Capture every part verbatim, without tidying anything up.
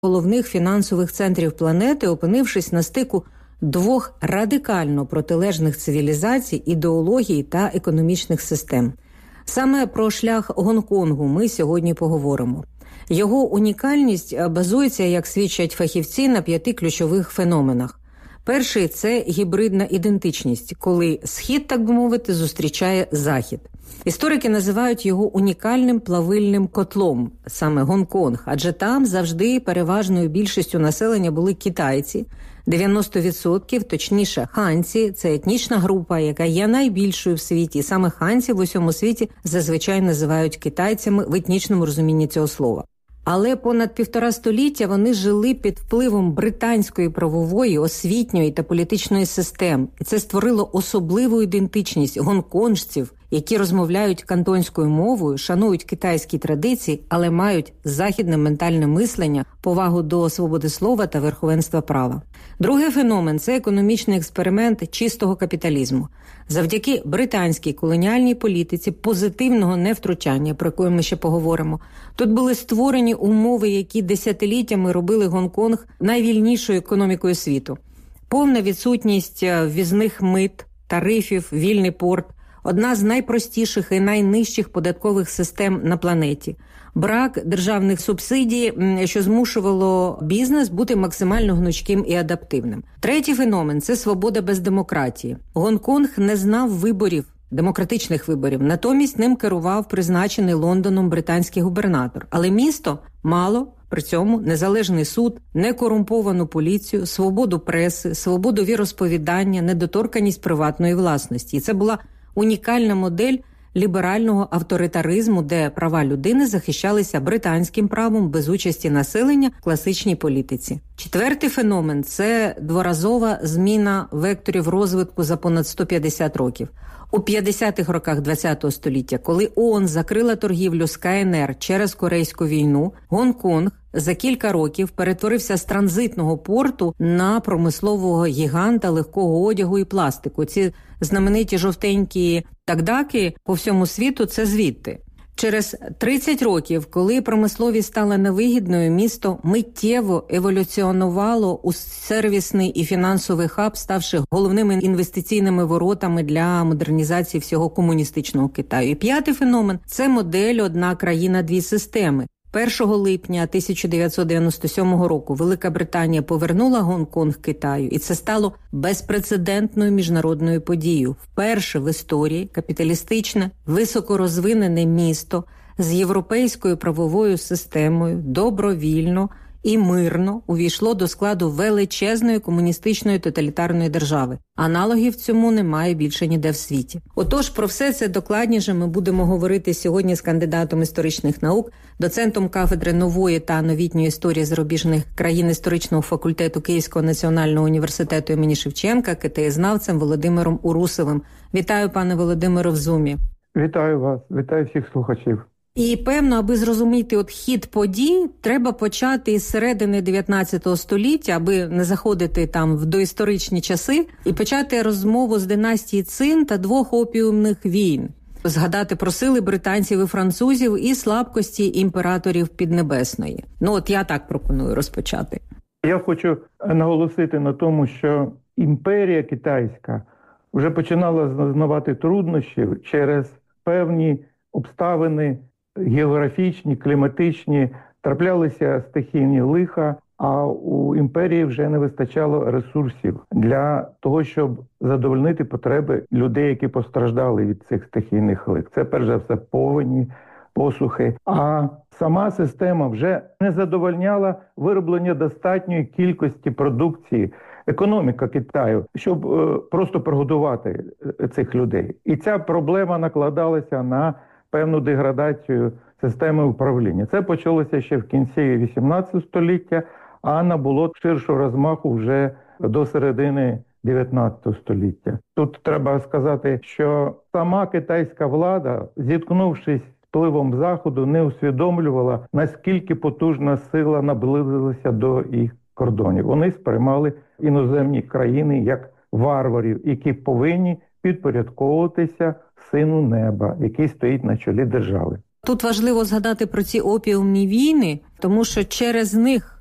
головних фінансових центрів планети, опинившись на стику двох радикально протилежних цивілізацій, ідеологій та економічних систем. Саме про шлях Гонконгу ми сьогодні поговоримо. Його унікальність базується, як свідчать фахівці, на п'яти ключових феноменах. Перший – це гібридна ідентичність, коли Схід, так би мовити, зустрічає Захід. Історики називають його унікальним плавильним котлом, саме Гонконг, адже там завжди переважною більшістю населення були китайці, дев'яносто відсотків, точніше ханці – це етнічна група, яка є найбільшою в світі, і саме ханці в усьому світі зазвичай називають китайцями в етнічному розумінні цього слова. Але понад півтора століття вони жили під впливом британської правової, освітньої та політичної систем. І це створило особливу ідентичність гонконжців, які розмовляють кантонською мовою, шанують китайські традиції, але мають західне ментальне мислення, повагу до свободи слова та верховенства права. Другий феномен – це економічний експеримент чистого капіталізму. Завдяки британській колоніальній політиці позитивного невтручання, про яке ми ще поговоримо, тут були створені умови, які десятиліттями робили Гонконг найвільнішою економікою світу. Повна відсутність ввізних мит, тарифів, вільний порт, одна з найпростіших і найнижчих податкових систем на планеті. Брак державних субсидій, що змушувало бізнес бути максимально гнучким і адаптивним. Третій феномен – це свобода без демократії. Гонконг не знав виборів, демократичних виборів. Натомість ним керував призначений Лондоном британський губернатор. Але місто мало при цьому незалежний суд, некорумповану поліцію, свободу преси, свободу віросповідання, недоторканність приватної власності. І це була унікальна модель ліберального авторитаризму, де права людини захищалися британським правом без участі населення в класичній політиці. Четвертий феномен – це дворазова зміна векторів розвитку за понад сто п'ятдесят років. У п'ятдесятих роках ХХ століття, коли ООН закрила торгівлю з КНР через Корейську війну, Гонконг за кілька років перетворився з транзитного порту на промислового гіганта легкого одягу і пластику. Ці знамениті жовтенькі такдаки по всьому світу – це звідти. Через тридцять років, коли промисловість стала невигідною, місто миттєво еволюціонувало у сервісний і фінансовий хаб, ставши головними інвестиційними воротами для модернізації всього комуністичного Китаю. І п'ятий феномен – це модель «одна країна, дві системи». першого липня тисяча дев'ятсот дев'яносто сьомого року Велика Британія повернула Гонконг Китаю, і це стало безпрецедентною міжнародною подією. Вперше в історії капіталістичне, високорозвинене місто з європейською правовою системою добровільно і мирно увійшло до складу величезної комуністичної тоталітарної держави. Аналогів цьому немає більше ніде в світі. Отож, про все це докладніше ми будемо говорити сьогодні з кандидатом історичних наук, доцентом кафедри нової та новітньої історії зарубіжних країн історичного факультету Київського національного університету імені Шевченка, китаєзнавцем Володимиром Урусовим. Вітаю, пане Володимире, в Зумі. Вітаю вас, вітаю всіх слухачів. І, певно, аби зрозуміти от хід подій, треба почати із середини дев'ятнадцятого століття, аби не заходити там в доісторичні часи, і почати розмову з династії Цин та двох опіумних війн. Згадати про сили британців і французів і слабкості імператорів Піднебесної. Ну от я так пропоную розпочати. Я хочу наголосити на тому, що імперія китайська вже починала зазнавати труднощів через певні обставини географічні, кліматичні, траплялися стихійні лиха, а у імперії вже не вистачало ресурсів для того, щоб задовольнити потреби людей, які постраждали від цих стихійних лих. Це, перш за все, повені, посухи. А сама система вже не задовольняла вироблення достатньої кількості продукції, економіка Китаю, щоб е, просто прогодувати цих людей. І ця проблема накладалася на певну деградацію системи управління. Це почалося ще в кінці вісімнадцятого століття, а набуло ширшого розмаху вже до середини дев'ятнадцятого століття. Тут треба сказати, що сама китайська влада, зіткнувшись з впливом Заходу, не усвідомлювала, наскільки потужна сила наблизилася до їх кордонів. Вони сприймали іноземні країни як варварів, які повинні підпорядковуватися сину неба, який стоїть на чолі держави. Тут важливо згадати про ці опіумні війни, тому що через них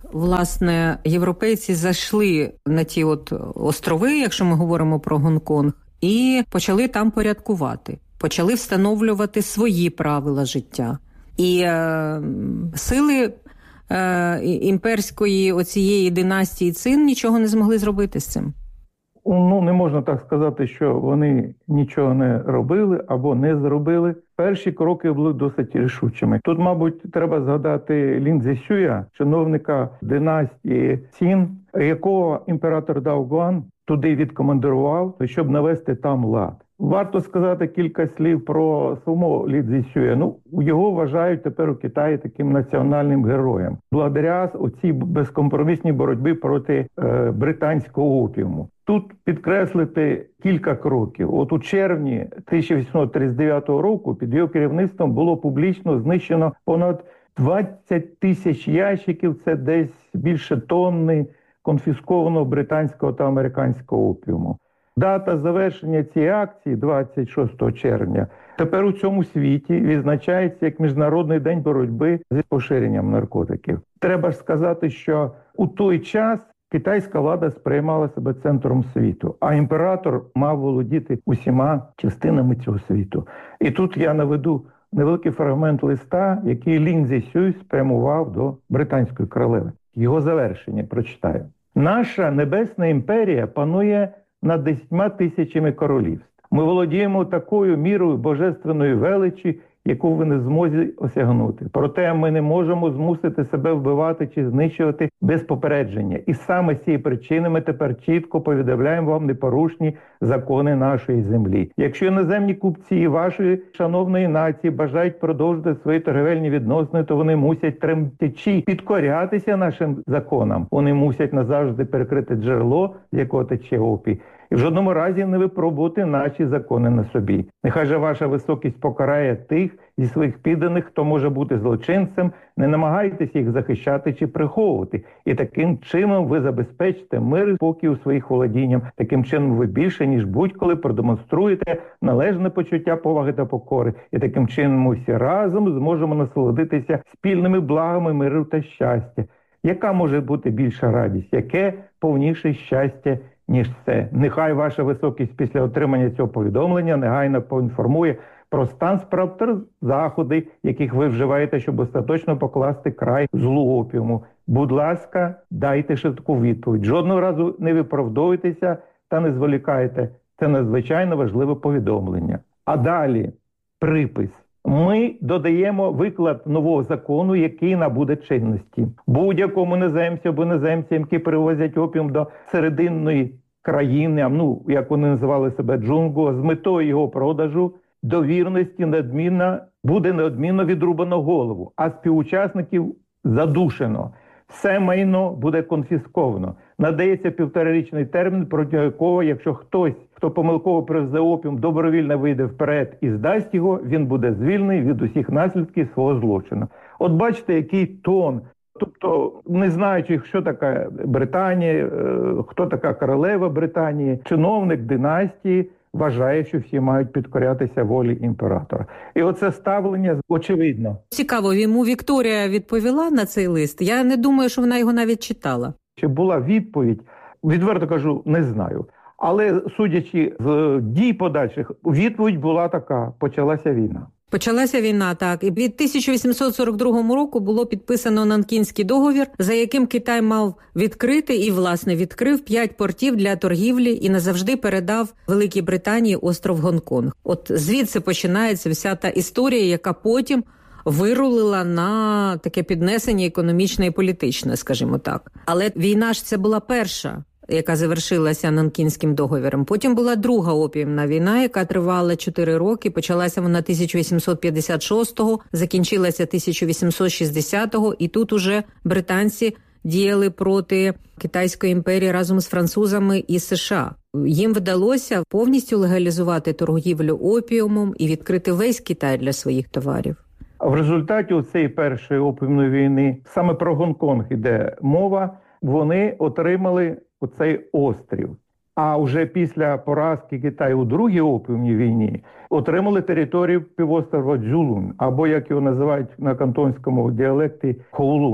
власне, європейці зайшли на ті от острови, якщо ми говоримо про Гонконг, і почали там порядкувати, почали встановлювати свої правила життя. І е, сили е, імперської оцієї династії Цин нічого не змогли зробити з цим. Ну, не можна так сказати, що вони нічого не робили або не зробили. Перші кроки були досить рішучими. Тут, мабуть, треба згадати Лін Цзісюя, чиновника династії Цин, якого імператор Даогуан туди відкомандирував, щоб навести там лад. Варто сказати кілька слів про самого Лі Цзісюя. Ну, його вважають тепер у Китаї таким національним героєм. Благодаря оцій безкомпромісній боротьбі проти е, британського опіуму. Тут підкреслити кілька кроків. От у червні тисяча вісімсот тридцять дев'ятого року під його керівництвом було публічно знищено понад двадцять тисяч ящиків, це десь більше тонни конфіскованого британського та американського опіуму. Дата завершення цієї акції, двадцять шостого червня, тепер у цьому світі відзначається як Міжнародний день боротьби з поширенням наркотиків. Треба ж сказати, що у той час китайська влада сприймала себе центром світу, а імператор мав володіти усіма частинами цього світу. І тут я наведу невеликий фрагмент листа, який Лін Цзісюй спрямував до британської королеви. Його завершення прочитаю. «Наша небесна імперія панує над десятьма тисячами королівств. Ми володіємо такою мірою божественної величі, яку ви не змозі осягнути. Проте ми не можемо змусити себе вбивати чи знищувати без попередження. І саме з цієї причини ми тепер чітко повідомляємо вам непорушні закони нашої землі. Якщо іноземні купці вашої шановної нації бажають продовжити свої торговельні відносини, то вони мусять тремтячи підкорятися нашим законам. Вони мусять назавжди перекрити джерело, з якого тече опій. І в жодному разі не випробувати наші закони на собі. Нехай же ваша високість покарає тих зі своїх підданих, хто може бути злочинцем, не намагайтеся їх захищати чи приховувати. І таким чином ви забезпечите мир і спокій у своїх володіннях. Таким чином ви більше, ніж будь-коли продемонструєте належне почуття поваги та покори. І таким чином ми всі разом зможемо насолодитися спільними благами миру та щастя. Яка може бути більша радість? Яке повніше щастя, ніж це? Нехай ваша високість після отримання цього повідомлення негайно поінформує про стан справ та заходи, яких ви вживаєте, щоб остаточно покласти край злу опіуму. Будь ласка, дайте швидку відповідь. Жодного разу не виправдовуйтеся та не зволікайте. Це надзвичайно важливе повідомлення. А далі припис. Ми додаємо виклад нового закону, який набуде чинності. Будь-якому іноземцю або іноземцям, які перевозять опіум до серединної країни, ну, як вони називали себе, джунгу, з метою його продажу, до вірності неодмінно, буде неодмінно відрубано голову, а співучасників задушено. Все майно буде конфісковано. Надається півторарічний термін, протягом якого, якщо хтось, хто помилково привезе опіум, добровільно вийде вперед і здасть його, він буде звільнений від усіх наслідків свого злочину. От бачите, який тон. Тобто, не знаючи, що така Британія, хто така королева Британії, чиновник династії вважає, що всі мають підкорятися волі імператора. І оце ставлення очевидно. Цікаво, йому Вікторія відповіла на цей лист? Я не думаю, що вона його навіть читала. Чи була відповідь? Відверто кажу, не знаю. Але, судячи з дій подальших, відповідь була така: почалася війна. Почалася війна, так. І від тисяча вісімсот сорок другого року було підписано Нанкінський договір, за яким Китай мав відкрити і, власне, відкрив п'ять портів для торгівлі і назавжди передав Великій Британії остров Гонконг. От звідси починається вся та історія, яка потім вирулила на таке піднесення економічне і політичне, скажімо так. Але війна ж це була перша, яка завершилася Нанкінським договіром. Потім була друга опіумна війна, яка тривала чотири роки. Почалася вона тисяча вісімсот п'ятдесят шостого, закінчилася тисяча вісімсот шістдесятого, і тут уже британці діяли проти Китайської імперії разом з французами і США. Їм вдалося повністю легалізувати торгівлю опіумом і відкрити весь Китай для своїх товарів. В результаті цієї першої опіумної війни, саме про Гонконг іде мова, вони отримали оцей острів. А вже після поразки Китаю у Другій опіумній війні отримали територію півострова Цзюлун, або, як його називають на кантонському діалекті, Коулун.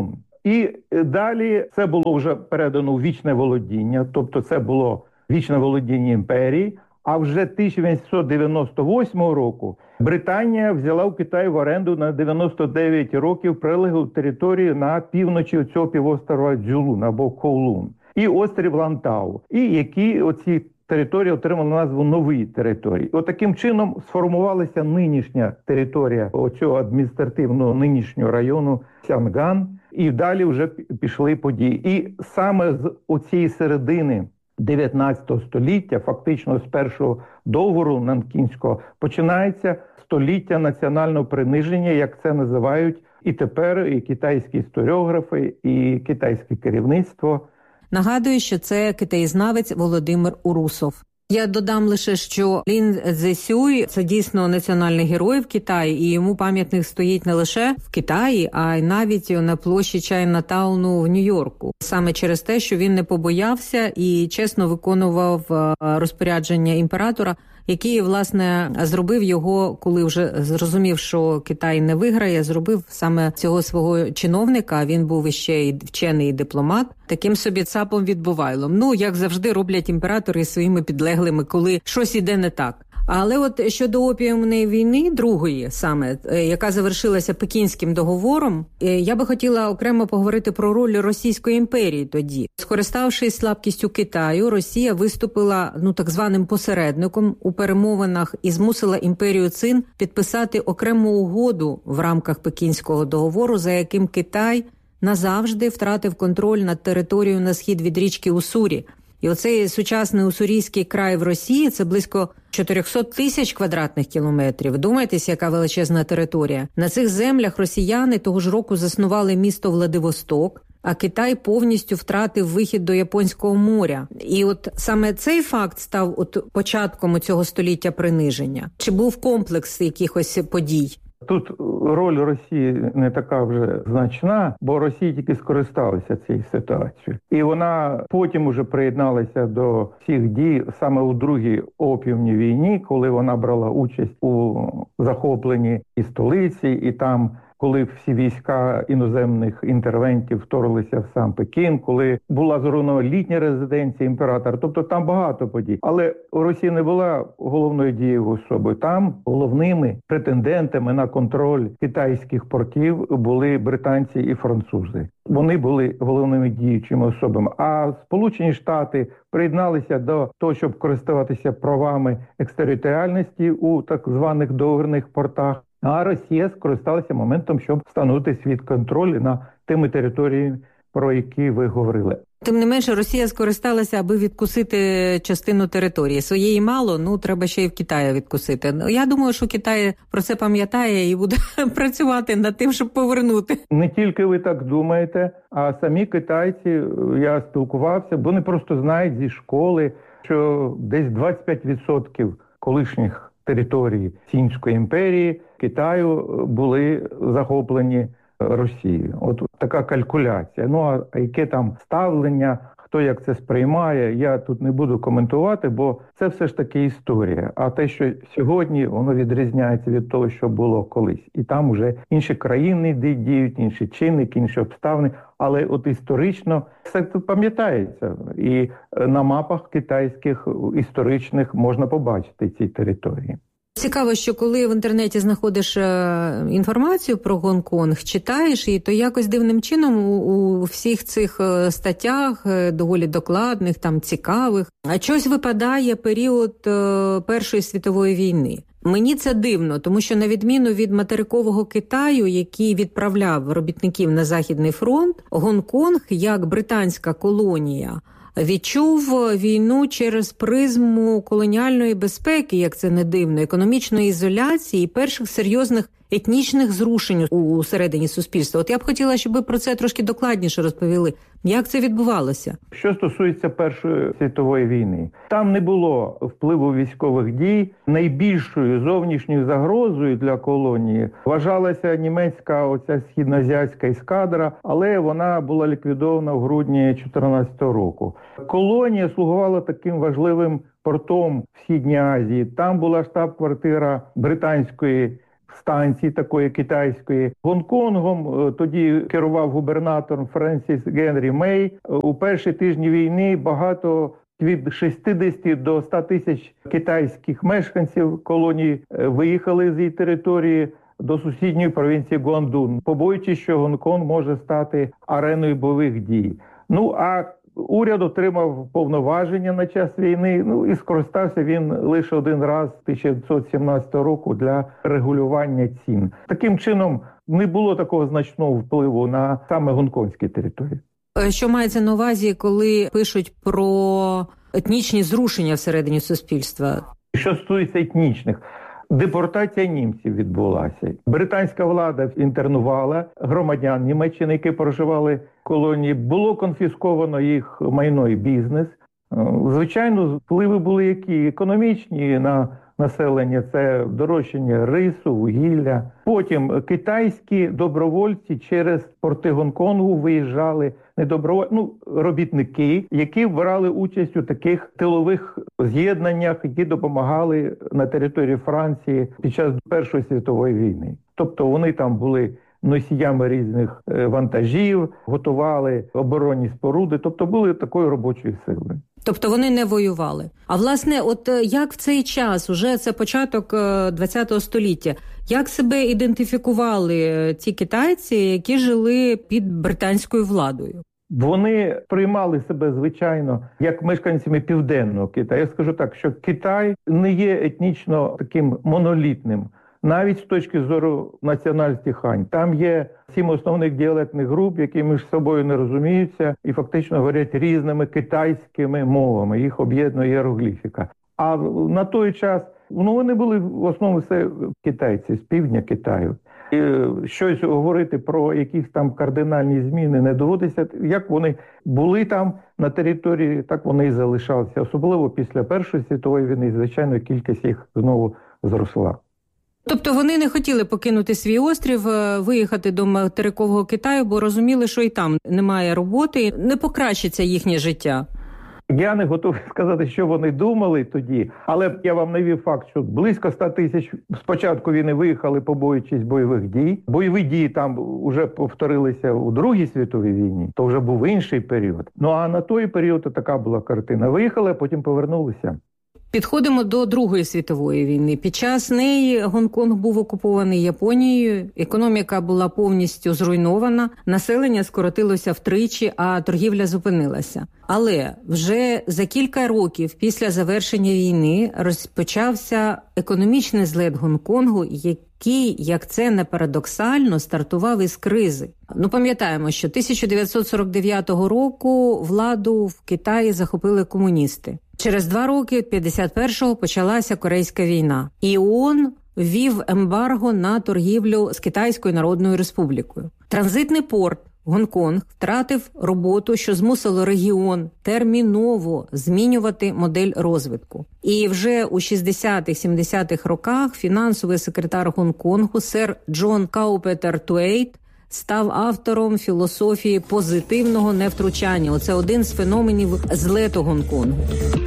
І далі це було вже передано у вічне володіння, тобто це було вічне володіння імперії. А вже тисяча вісімсот дев'яносто восьмого року Британія взяла у Китаї в оренду на дев'яносто дев'ять років прилеглу територію на півночі цього півострова Цзюлун або Коулун і острів Лантау, і які оці території отримали назву нові території. От таким чином сформувалася нинішня територія оцього адміністративного нинішнього району Сянган, і далі вже пішли події. І саме з оцієї середини дев'ятнадцятого століття, фактично з першого договору Нанкінського, починається століття національного приниження, як це називають і тепер і китайські історіографи, і китайське керівництво. Нагадую, що це китаєзнавець Володимир Урусов. Я додам лише, що Лін Цзесюй – це дійсно національний герой в Китаї, і йому пам'ятник стоїть не лише в Китаї, а й навіть на площі Чайнатауну в Нью-Йорку. Саме через те, що він не побоявся і чесно виконував розпорядження імператора, який, власне, зробив його, коли вже зрозумів, що Китай не виграє, зробив саме цього свого чиновника, він був іще й вчений і дипломат, таким собі цапом відбувайлом. Ну, як завжди роблять імператори своїми підлеглими, коли щось іде не так. Але от щодо опіумної війни, другої саме, яка завершилася Пекінським договором, я би хотіла окремо поговорити про роль Російської імперії тоді. Скориставшись слабкістю Китаю, Росія виступила ну так званим посередником у перемовинах і змусила імперію Цин підписати окрему угоду в рамках Пекінського договору, за яким Китай назавжди втратив контроль над територією на схід від річки Уссурі. І оцей сучасний уссурійський край в Росії – це близько чотириста тисяч квадратних кілометрів. Думайтесь, яка величезна територія. На цих землях росіяни того ж року заснували місто Владивосток, а Китай повністю втратив вихід до Японського моря. І от саме цей факт став от початком цього століття приниження. Чи був комплекс якихось подій? Тут роль Росії не така вже значна, бо Росія тільки скористалася цією ситуацією. І вона потім уже приєдналася до всіх дій саме у Другій опіумній війні, коли вона брала участь у захопленні і столиці, і там, коли всі війська іноземних інтервентів вторглися в сам Пекін, коли була зруйнована літня резиденція імператора. Тобто там багато подій. Але Росія не була головною дієвою особою. Там головними претендентами на контроль китайських портів були британці і французи. Вони були головними діючими особами. А Сполучені Штати приєдналися до того, щоб користуватися правами екстериторіальності у так званих договірних портах. А Росія скористалася моментом, щоб встановити свій контроль над тими територіями, про які ви говорили. Тим не менше, Росія скористалася, аби відкусити частину території. Своєї мало, ну треба ще й в Китаї відкусити. Я думаю, що Китай про це пам'ятає і буде працювати над тим, щоб повернути. Не тільки ви так думаєте, а самі китайці, я спілкувався, вони просто знають зі школи, що десь двадцять п'ять відсотків колишніх території Цінської імперії Китаю були захоплені Росією. От така калькуляція. Ну, а яке там ставлення, хто як це сприймає, я тут не буду коментувати, бо це все ж таки історія. А те, що сьогодні, воно відрізняється від того, що було колись. І там вже інші країни діють, інші чинники, інші обставини. Але от історично все це пам'ятається. І на мапах китайських історичних можна побачити ці території. Цікаво, що коли в інтернеті знаходиш інформацію про Гонконг, читаєш її, то якось дивним чином у, у всіх цих статтях, доволі докладних, там цікавих, а щось випадає період Першої світової війни. Мені це дивно, тому що на відміну від материкового Китаю, який відправляв робітників на Західний фронт, Гонконг, як британська колонія, відчув війну через призму колоніальної безпеки, як це не дивно, економічної ізоляції і перших серйозних етнічних зрушень у середині суспільства. От я б хотіла, щоб ви про це трошки докладніше розповіли. Як це відбувалося? Що стосується Першої світової війни, там не було впливу військових дій. Найбільшою зовнішньою загрозою для колонії вважалася німецька оця східноазіатська ескадра, але вона була ліквідована в грудні чотирнадцятого року. Колонія слугувала таким важливим портом в Східній Азії. Там була штаб-квартира британської станції такої китайської. Гонконгом тоді керував губернатор Френсіс Генрі Мей. У перші тижні війни багато від шістдесят до ста тисяч китайських мешканців колонії виїхали з її території до сусідньої провінції Гуандун, побоюючись, що Гонконг може стати ареною бойових дій. Ну, а уряд отримав повноваження на час війни, ну і скористався він лише один раз тисяча дев'ятсот сімнадцятого року для регулювання цін. Таким чином, не було такого значного впливу на саме гонконгські території. Що мається на увазі, коли пишуть про етнічні зрушення всередині суспільства? Що стосується етнічних, депортація німців відбулася. Британська влада інтернувала громадян Німеччини, які проживали в колонії. Було конфісковано їх майно і бізнес. Звичайно, впливи були які? Економічні на населення. Це дорожчання рису, вугілля. Потім китайські добровольці через порти Гонконгу виїжджали не добровольці, ну, робітники, які брали участь у таких тилових з'єднаннях, які допомагали на території Франції під час Першої світової війни. Тобто вони там були носіями різних вантажів, готували оборонні споруди, тобто були такою робочою силою. Тобто вони не воювали. А власне, от як в цей час, уже це початок ХХ століття, як себе ідентифікували ті китайці, які жили під британською владою? Вони приймали себе, звичайно, як мешканцями Південного Китаю. Я скажу так, що Китай не є етнічно таким монолітним. Навіть з точки зору національності хань. Там є сім основних діалектних груп, які між собою не розуміються і фактично говорять різними китайськими мовами. Їх об'єднує іерогліфіка. А на той час, ну, вони були в основному все китайці, з півдня Китаю. І щось говорити про якісь там кардинальні зміни не доводиться. Як вони були там на території, так вони і залишалися. Особливо після Першої світової війни, звичайно, кількість їх знову зросла. Тобто вони не хотіли покинути свій острів, виїхати до материкового Китаю, бо розуміли, що і там немає роботи, не покращиться їхнє життя. Я не готовий сказати, що вони думали тоді, але я вам навів факт, що близько ста тисяч спочатку війни виїхали, побоюючись бойових дій. Бойові дії там вже повторилися у Другій світовій війні, то вже був інший період. Ну а на той період така була картина. Виїхали, а потім повернулися. Підходимо до Другої світової війни. Під час неї Гонконг був окупований Японією, економіка була повністю зруйнована, населення скоротилося втричі, а торгівля зупинилася. Але вже за кілька років після завершення війни розпочався економічний злет Гонконгу, який, як це не парадоксально, стартував із кризи. Ну, пам'ятаємо, що тисяча дев'ятсот сорок дев'ятого року владу в Китаї захопили комуністи. Через два роки, п'ятдесят першого, почалася Корейська війна. І ООН ввів ембарго на торгівлю з Китайською Народною Республікою. Транзитний порт Гонконг втратив роботу, що змусило регіон терміново змінювати модель розвитку. І вже у шістдесятих-сімдесятих роках фінансовий секретар Гонконгу сер Джон Каупетер-Туейт став автором філософії позитивного невтручання. Оце один з феноменів злету Гонконгу.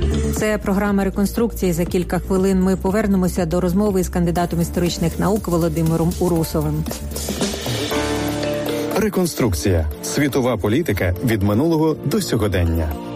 Це програма «Реконструкції». За кілька хвилин ми повернемося до розмови з кандидатом історичних наук Володимиром Урусовим. Реконструкція. Світова політика від минулого до сьогодення.